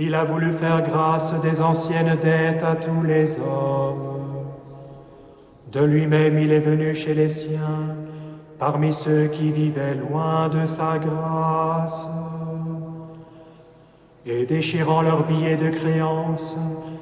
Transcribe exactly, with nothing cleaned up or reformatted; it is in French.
Il a voulu faire grâce des anciennes dettes à tous les hommes. De lui-même il est venu chez les siens, parmi ceux qui vivaient loin de sa grâce. Et déchirant leurs billets de créance,